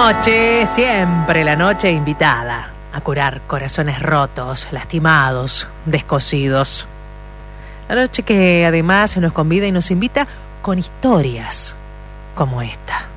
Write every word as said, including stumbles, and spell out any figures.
noche, siempre la noche invitada a curar corazones rotos, lastimados, descosidos. La noche que además nos convida y nos invita con historias como esta.